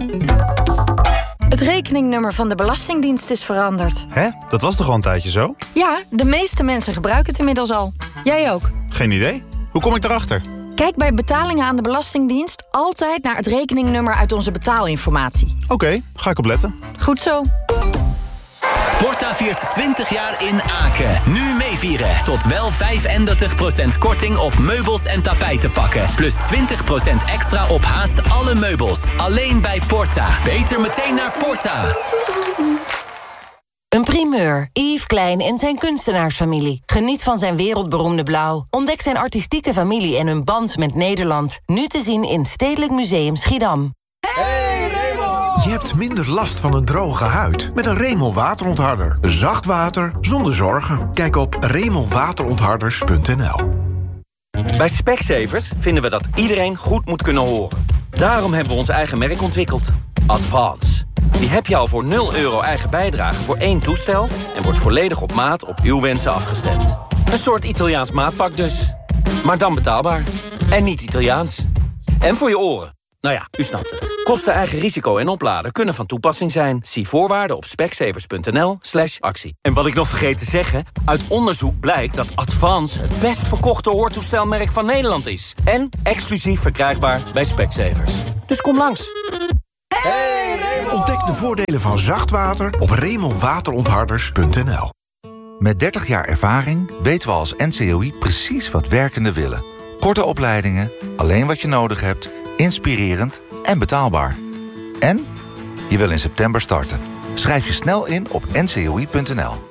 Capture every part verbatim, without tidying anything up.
Het rekeningnummer van de Belastingdienst is veranderd. Hè? Dat was toch al een tijdje zo? Ja, de meeste mensen gebruiken het inmiddels al. Jij ook. Geen idee. Hoe kom ik erachter? Kijk bij betalingen aan de Belastingdienst altijd naar het rekeningnummer uit onze betaalinformatie. Oké, okay, ga ik op letten. Goed zo. Porta viert twintig jaar in Aken. Nu meevieren. Tot wel vijfendertig procent korting op meubels en tapijtenpakken. Plus twintig procent extra op haast alle meubels. Alleen bij Porta. Beter meteen naar Porta. Een primeur. Yves Klein en zijn kunstenaarsfamilie. Geniet van zijn wereldberoemde blauw. Ontdek zijn artistieke familie en hun band met Nederland. Nu te zien in Stedelijk Museum Schiedam. Hey Raymond! Je hebt minder last van een droge huid met een Raymond waterontharder. Zacht water zonder zorgen. Kijk op raymond waterontharders punt n l. Bij Specsavers vinden we dat iedereen goed moet kunnen horen. Daarom hebben we ons eigen merk ontwikkeld. Advance. Die heb je al voor nul euro eigen bijdrage voor één toestel en wordt volledig op maat op uw wensen afgestemd. Een soort Italiaans maatpak dus. Maar dan betaalbaar. En niet Italiaans. En voor je oren. Nou ja, u snapt het. Kosten, eigen risico en opladen kunnen van toepassing zijn. Zie voorwaarden op specsavers punt n l slash actie. En wat ik nog vergeet te zeggen, uit onderzoek blijkt dat Advance het best verkochte hoortoestelmerk van Nederland is. En exclusief verkrijgbaar bij Specsavers. Dus kom langs. Hey Raymond! Ontdek de voordelen van zacht water op raymond waterontharders punt n l. Met dertig jaar ervaring weten we als N C O I precies wat werkenden willen. Korte opleidingen, alleen wat je nodig hebt, inspirerend en betaalbaar. En je wil in september starten. Schrijf je snel in op n c o i punt n l.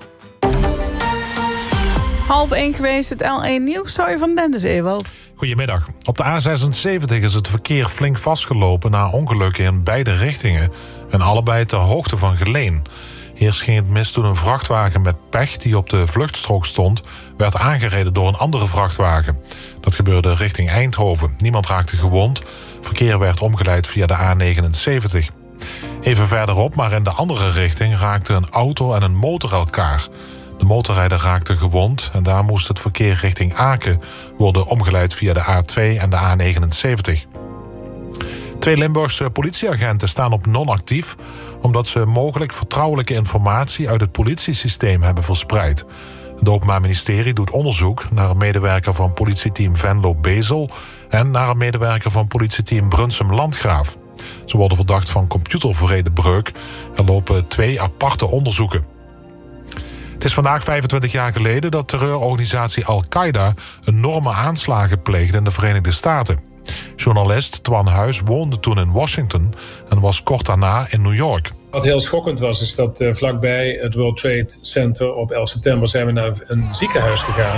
Half één geweest, het L één Nieuws. Zou je van Dennis Ewald? Goedemiddag. Op de A zesenzeventig is het verkeer flink vastgelopen na ongelukken in beide richtingen. En allebei ter hoogte van Geleen. Eerst ging het mis toen een vrachtwagen met pech die op de vluchtstrook stond werd aangereden door een andere vrachtwagen. Dat gebeurde richting Eindhoven. Niemand raakte gewond. Verkeer werd omgeleid via de A negenenzeventig. Even verderop, maar in de andere richting, raakten een auto en een motor elkaar. De motorrijder raakte gewond en daar moest het verkeer richting Aken worden omgeleid via de A twee en de A negenenzeventig. Twee Limburgse politieagenten staan op non-actief omdat ze mogelijk vertrouwelijke informatie uit het politiesysteem hebben verspreid. Het Openbaar Ministerie doet onderzoek naar een medewerker van politieteam Venlo-Bezel en naar een medewerker van politieteam Brunsum-Landgraaf. Ze worden verdacht van computervredebreuk. Er lopen twee aparte onderzoeken. Het is vandaag vijfentwintig jaar geleden dat terreurorganisatie Al-Qaeda enorme aanslagen pleegde in de Verenigde Staten. Journalist Twan Huis woonde toen in Washington en was kort daarna in New York. Wat heel schokkend was, is dat uh, vlakbij het World Trade Center op elf september zijn we naar een ziekenhuis gegaan.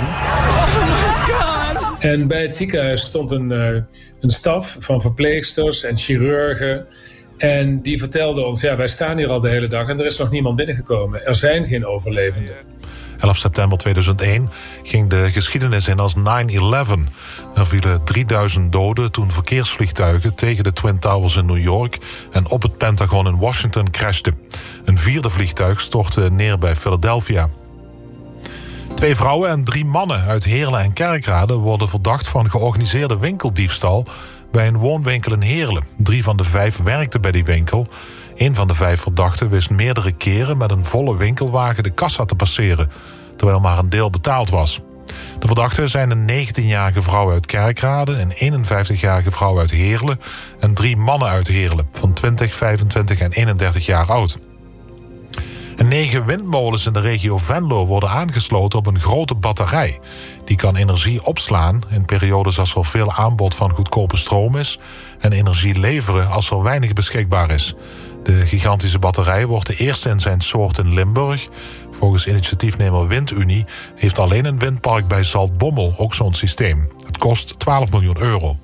En bij het ziekenhuis stond een, uh, een staf van verpleegsters en chirurgen. En die vertelden ons, ja, wij staan hier al de hele dag en er is nog niemand binnengekomen. Er zijn geen overlevenden. elf september tweeduizend één ging de geschiedenis in als nine eleven. Er vielen drieduizend doden toen verkeersvliegtuigen tegen de Twin Towers in New York en op het Pentagon in Washington crashten. Een vierde vliegtuig stortte neer bij Philadelphia. Twee vrouwen en drie mannen uit Heerlen en Kerkrade worden verdacht van georganiseerde winkeldiefstal bij een woonwinkel in Heerlen. Drie van de vijf werkten bij die winkel. Een van de vijf verdachten wist meerdere keren met een volle winkelwagen de kassa te passeren, terwijl maar een deel betaald was. De verdachten zijn een negentienjarige vrouw uit Kerkrade, een eenenvijftigjarige vrouw uit Heerlen en drie mannen uit Heerlen van twintig, vijfentwintig en eenendertig jaar oud. En negen windmolens in de regio Venlo worden aangesloten op een grote batterij. Die kan energie opslaan in periodes als er veel aanbod van goedkope stroom is en energie leveren als er weinig beschikbaar is. De gigantische batterij wordt de eerste in zijn soort in Limburg. Volgens initiatiefnemer WindUnie heeft alleen een windpark bij Zaltbommel ook zo'n systeem. Het kost twaalf miljoen euro.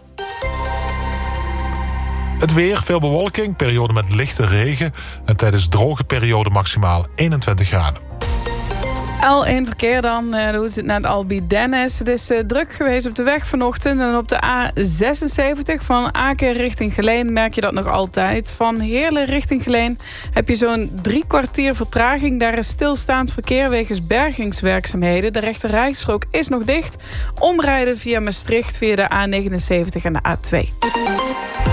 Het weer, veel bewolking, periode met lichte regen en tijdens droge periode maximaal eenentwintig graden. L één verkeer dan, uh, hoe is het naar het Albi Dennis. Het is uh, druk geweest op de weg vanochtend. En op de A zesenzeventig van Aken richting Geleen merk je dat nog altijd. Van Heerlen richting Geleen heb je zo'n drie kwartier vertraging. Daar is stilstaand verkeer wegens bergingswerkzaamheden. De rechte rijstrook is nog dicht. Omrijden via Maastricht via de A negenenzeventig en de A twee.